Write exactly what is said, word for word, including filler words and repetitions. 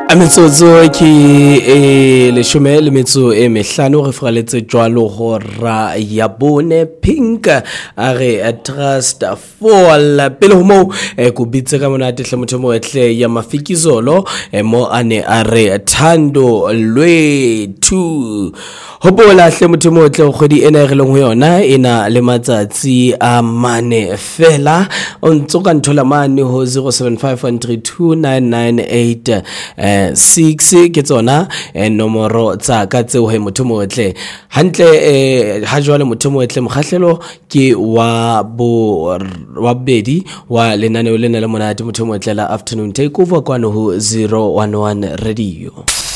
A metsotso ke e leshome le metso e mehlano re fraletse jwalo hora ya bone Pink a re a trust fall pele ho mo go bitse ka monate hle motho mo etle ya mafikizolo mo ane a re Thando Lwethu ho bola hle motho mo etle kgwedi ena e re leng ho yona ena le matsatsi a mane fela o ntso ka nthola mane ho zero seven five one three two nine nine eight six ke tsona nomoro tsa ka tseo he motho motle hantle ha jwale motho motle mokgahlelo ke wa bo wa bedi wa lenane o lena le monate motho motle la afternoon takeover kwano ho zero one one radio.